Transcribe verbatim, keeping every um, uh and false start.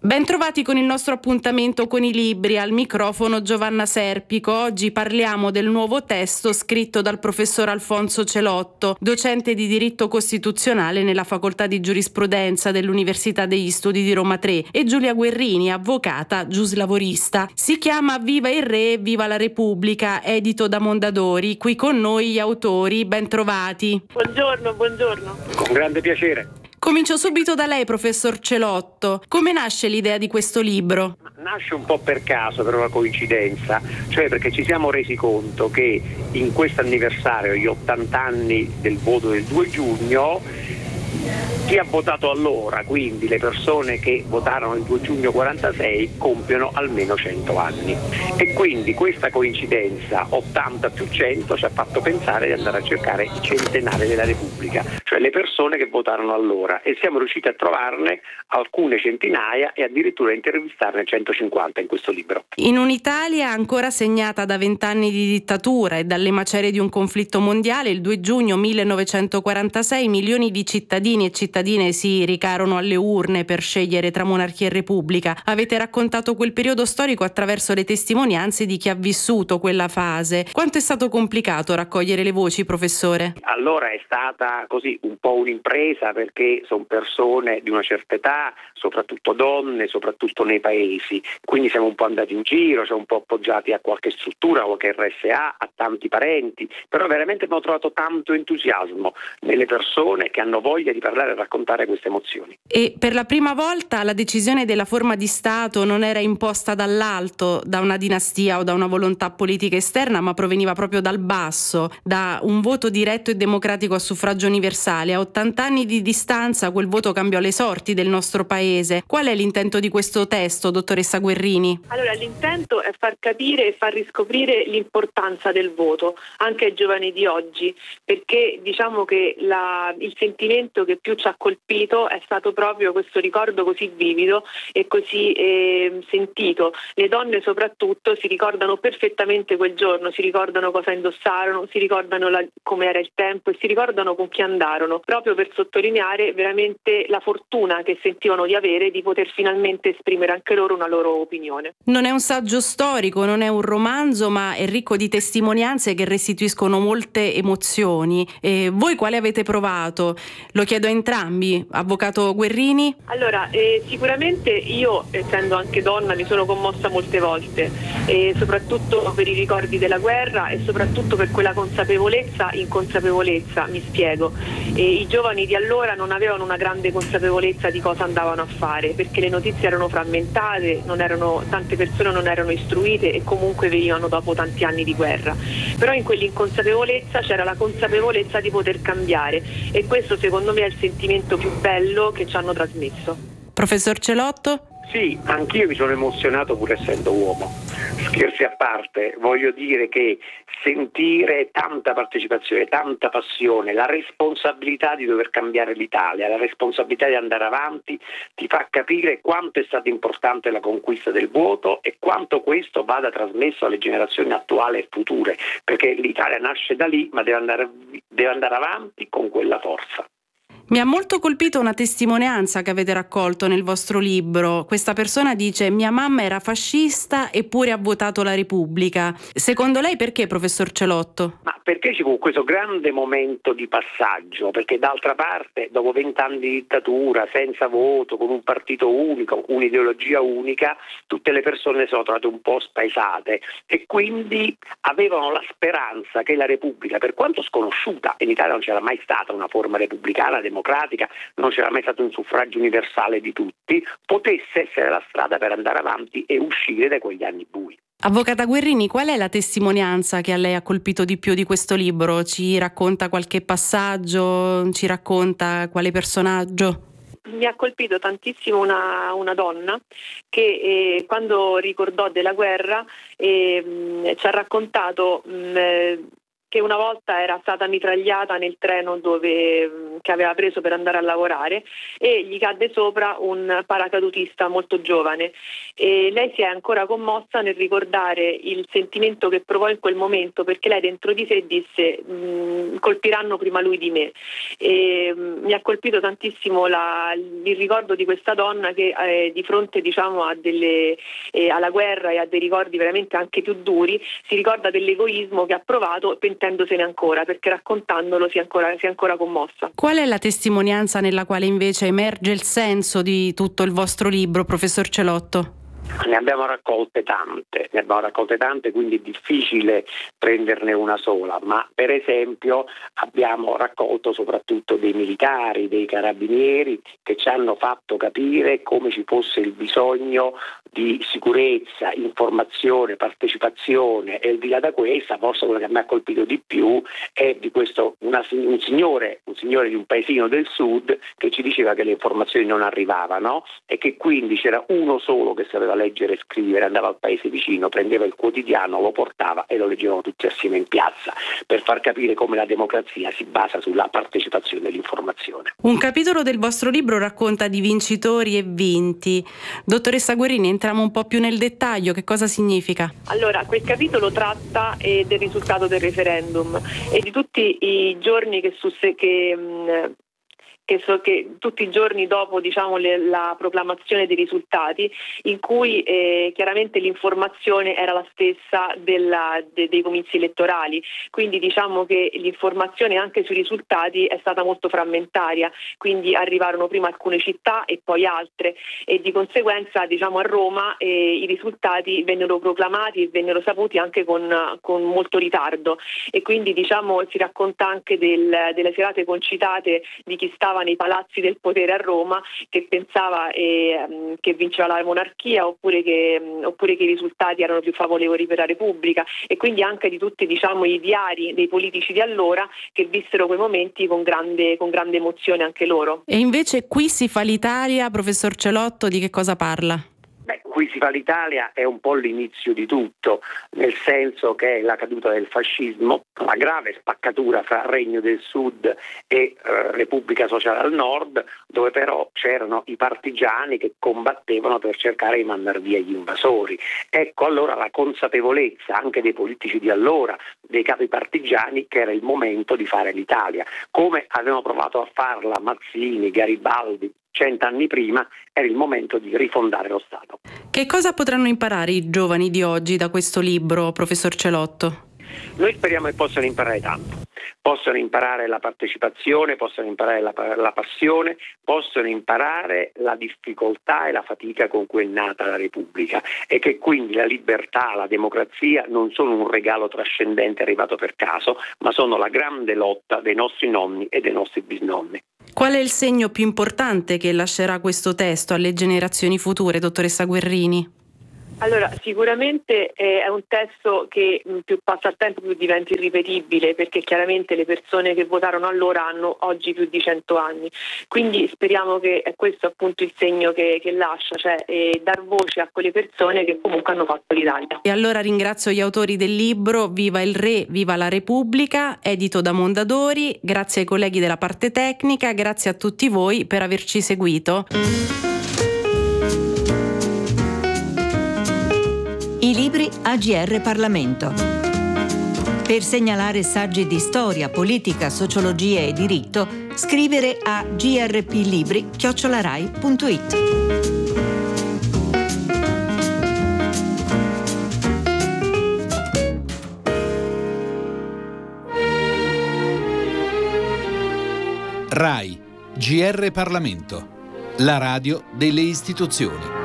Bentrovati con il nostro appuntamento con i libri, al microfono Giovanna Serpico. Oggi parliamo del nuovo testo scritto dal professor Alfonso Celotto, docente di diritto costituzionale nella facoltà di giurisprudenza dell'Università degli Studi di Roma tre, e Giulia Guerrini, avvocata giuslavorista. Si chiama Viva il Re, Viva la Repubblica, edito da Mondadori. Qui con noi gli autori, bentrovati. Buongiorno, buongiorno. Con grande piacere. Comincio subito da lei, professor Celotto. Come nasce l'idea di questo libro? Nasce un po' per caso, per una coincidenza, cioè perché ci siamo resi conto che in questo anniversario, gli ottanta anni del voto del due giugno, chi ha votato allora, quindi le persone che votarono il due giugno quarantasei, compiono almeno cento anni. E quindi questa coincidenza, ottanta più cento, ci ha fatto pensare di andare a cercare i centenari della Repubblica, cioè le persone che votarono allora, e siamo riusciti a trovarne alcune centinaia e addirittura a intervistarne centocinquanta in questo libro. In un'Italia ancora segnata da vent'anni di dittatura e dalle macerie di un conflitto mondiale, il due giugno millenovecentoquarantasei milioni di cittadini e cittadine si recarono alle urne per scegliere tra monarchia e repubblica. Avete raccontato quel periodo storico attraverso le testimonianze di chi ha vissuto quella fase. Quanto è stato complicato raccogliere le voci, professore? Allora è stata così un po' un'impresa, perché sono persone di una certa età, soprattutto donne, soprattutto nei paesi. Quindi siamo un po' andati in giro, siamo un po' appoggiati a qualche struttura, a qualche R S A, a tanti parenti, però veramente abbiamo trovato tanto entusiasmo nelle persone che hanno voglia di parlare e raccontare queste emozioni. E per la prima volta la decisione della forma di Stato non era imposta dall'alto, da una dinastia o da una volontà politica esterna, ma proveniva proprio dal basso, da un voto diretto e democratico a suffragio universale. A ottanta anni di distanza quel voto cambiò le sorti del nostro paese. Qual è l'intento di questo testo, dottoressa Guerrini? Allora, l'intento è far capire e far riscoprire l'importanza del voto anche ai giovani di oggi, perché diciamo che la, il sentimento che più ci ha colpito è stato proprio questo ricordo così vivido e così eh, sentito. Le donne soprattutto si ricordano perfettamente quel giorno, si ricordano cosa indossarono, si ricordano la, come era il tempo e si ricordano con chi andarono, proprio per sottolineare veramente la fortuna che sentivano di avere di poter finalmente esprimere anche loro una loro opinione. Non è un saggio storico, non è un romanzo, ma è ricco di testimonianze che restituiscono molte emozioni. E voi quale avete provato? Lo chiedo a entrambi. Avvocato Guerrini? Allora, eh, sicuramente io, essendo anche donna, mi sono commossa molte volte, eh, soprattutto per i ricordi della guerra e soprattutto per quella consapevolezza, inconsapevolezza, mi spiego. Eh, I giovani di allora non avevano una grande consapevolezza di cosa andavano a fare, perché le notizie erano frammentate, non erano, tante persone non erano istruite e comunque venivano dopo tanti anni di guerra. Però in quell'inconsapevolezza c'era la consapevolezza di poter cambiare, e questo secondo me è il sentimento più bello che ci hanno trasmesso. Professor Celotto? Sì, anch'io mi sono emozionato pur essendo uomo. Scherzi a parte, voglio dire che sentire tanta partecipazione, tanta passione, la responsabilità di dover cambiare l'Italia, la responsabilità di andare avanti, ti fa capire quanto è stata importante la conquista del voto e quanto questo vada trasmesso alle generazioni attuali e future, perché l'Italia nasce da lì, ma deve andare, deve andare avanti con quella forza. Mi ha molto colpito una testimonianza che avete raccolto nel vostro libro. Questa persona dice: mia mamma era fascista eppure ha votato la Repubblica. Secondo lei perché, professor Celotto? Ma perché ci fu questo grande momento di passaggio? Perché d'altra parte, dopo vent'anni di dittatura, senza voto, con un partito unico, un'ideologia unica, tutte le persone sono trovate un po' spaesate e quindi avevano la speranza che la Repubblica, per quanto sconosciuta, in Italia non c'era mai stata una forma repubblicana, democratica, non c'era mai stato un suffragio universale di tutti, potesse essere la strada per andare avanti e uscire da quegli anni bui. Avvocata Guerrini, qual è la testimonianza che a lei ha colpito di più di questo libro? Ci racconta qualche passaggio? Ci racconta quale personaggio? Mi ha colpito tantissimo una, una donna che eh, quando ricordò della guerra eh, ci ha raccontato mh, che una volta era stata mitragliata nel treno dove, che aveva preso per andare a lavorare, e gli cadde sopra un paracadutista molto giovane, e lei si è ancora commossa nel ricordare il sentimento che provò in quel momento, perché lei dentro di sé disse colpiranno prima lui di me, e mh, mi ha colpito tantissimo la, il ricordo di questa donna che eh, di fronte diciamo a delle, eh, alla guerra e a dei ricordi veramente anche più duri si ricorda dell'egoismo che ha provato, pentendosene ancora, perché raccontandolo si è ancora, si è ancora commossa. Qual è la testimonianza nella quale invece emerge il senso di tutto il vostro libro, professor Celotto? Ne abbiamo raccolte tante, ne abbiamo raccolte tante, quindi è difficile prenderne una sola, ma per esempio abbiamo raccolto soprattutto dei militari, dei carabinieri che ci hanno fatto capire come ci fosse il bisogno di sicurezza, informazione, partecipazione, e al di là da questa, forse quello che mi ha colpito di più è di questo una, un signore, un signore di un paesino del sud che ci diceva che le informazioni non arrivavano e che quindi c'era uno solo che sapeva leggere e scrivere, andava al paese vicino, prendeva il quotidiano, lo portava e lo leggevano tutti assieme in piazza, per far capire come la democrazia si basa sulla partecipazione dell'informazione. Un capitolo del vostro libro racconta di vincitori e vinti. Dottoressa Guerrini, entriamo un po' più nel dettaglio, che cosa significa? Allora, quel capitolo tratta eh, del risultato del referendum e di tutti i giorni che, su, che mh, Che, so, che tutti i giorni dopo diciamo, le, la proclamazione dei risultati, in cui eh, chiaramente l'informazione era la stessa della, de, dei comizi elettorali, quindi diciamo che l'informazione anche sui risultati è stata molto frammentaria, quindi arrivarono prima alcune città e poi altre, e di conseguenza diciamo, a Roma eh, i risultati vennero proclamati e vennero saputi anche con, con molto ritardo, e quindi diciamo, si racconta anche del, delle serate concitate di chi stava nei palazzi del potere a Roma, che pensava eh, che vinceva la monarchia, oppure che, oppure che i risultati erano più favorevoli per la Repubblica, e quindi anche di tutti diciamo, i diari dei politici di allora che vissero quei momenti con grande, con grande emozione anche loro. E invece Qui si fa l'Italia, professor Celotto, di che cosa parla? Beh, Qui si fa l'Italia è un po' l'inizio di tutto, nel senso che è la caduta del fascismo, la grave spaccatura fra Regno del Sud e eh, Repubblica Sociale al Nord, dove però c'erano i partigiani che combattevano per cercare di mandare via gli invasori. Ecco allora la consapevolezza anche dei politici di allora, dei capi partigiani, che era il momento di fare l'Italia, come avevano provato a farla Mazzini, Garibaldi, cent'anni prima. Era il momento di rifondare lo Stato. Che cosa potranno imparare i giovani di oggi da questo libro, professor Celotto? Noi speriamo che possano imparare tanto, possono imparare la partecipazione, possono imparare la, la passione, possono imparare la difficoltà e la fatica con cui è nata la Repubblica, e che quindi la libertà, la democrazia non sono un regalo trascendente arrivato per caso, ma sono la grande lotta dei nostri nonni e dei nostri bisnonni. Qual è il segno più importante che lascerà questo testo alle generazioni future, dottoressa Guerrini? Allora, sicuramente eh, è un testo che mh, più passa il tempo più diventa irripetibile, perché chiaramente le persone che votarono allora hanno oggi più di cento anni, quindi speriamo che è questo appunto il segno che, che lascia, cioè eh, dar voce a quelle persone che comunque hanno fatto l'Italia. E allora ringrazio gli autori del libro Viva il Re, Viva la Repubblica, edito da Mondadori, grazie ai colleghi della parte tecnica, grazie a tutti voi per averci seguito. I libri A G R Parlamento. Per segnalare saggi di storia, politica, sociologia e diritto, scrivere a grplibri chiocciola rai punto it. RAI, G R Parlamento, la radio delle istituzioni.